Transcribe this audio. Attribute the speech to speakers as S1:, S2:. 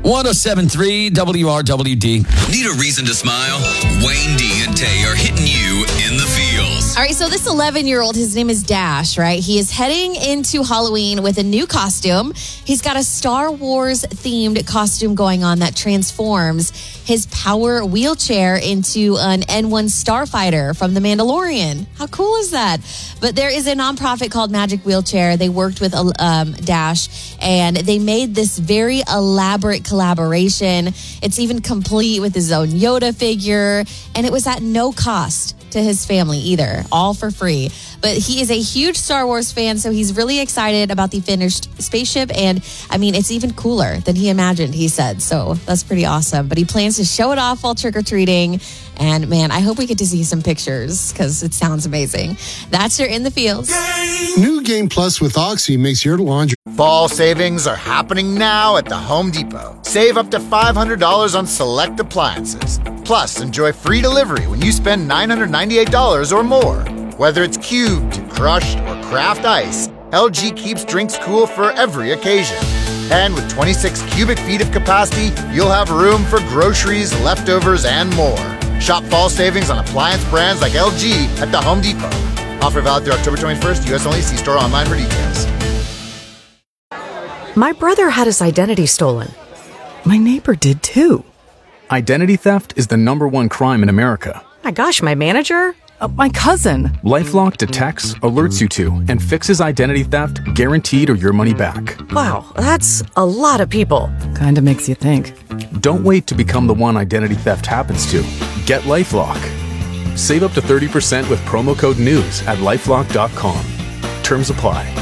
S1: 107.3 WRWD.
S2: Need a reason to smile? Wayne D and Tay are hitting you in the feels.
S3: All right, so this 11-year-old, his name is Dash, right? He is heading into Halloween with a new costume. He's got a Star Wars-themed costume going on that transforms his power wheelchair into an N1 starfighter from The Mandalorian. How cool is that? But there is a nonprofit called Magic Wheelchair. They worked with Dash, and they made this very elaborate collaboration. It's even complete with his own Yoda figure, and it was at no cost to his family either, all for free. But he is a huge Star Wars fan, so he's really excited about the finished spaceship. And I mean, it's even cooler than he imagined, he said. So that's pretty awesome. But he plans to show it off while trick-or-treating. And man, I hope we get to see some pictures because it sounds amazing. That's your In the Fields.
S4: New Game Plus with Oxy makes your laundry.
S5: Fall savings are happening now at the Home Depot. Save up to $500 on select appliances. Plus, enjoy free delivery when you spend $998 or more. Whether it's cubed, crushed, or craft ice, LG keeps drinks cool for every occasion. And with 26 cubic feet of capacity, you'll have room for groceries, leftovers, and more. Shop fall savings on appliance brands like LG at the Home Depot. Offer valid through October 21st, U.S. only. See store online for details.
S6: My brother had his identity stolen. My neighbor did too.
S7: Identity theft is the #1 crime in America.
S6: My gosh, my manager?
S7: My cousin. LifeLock detects, alerts you to, and fixes identity theft guaranteed or your money back.
S6: Wow, that's a lot of people.
S8: Kinda makes you think.
S7: Don't wait to become the one identity theft happens to. Get LifeLock. Save up to 30% with promo code NEWS at LifeLock.com. Terms apply.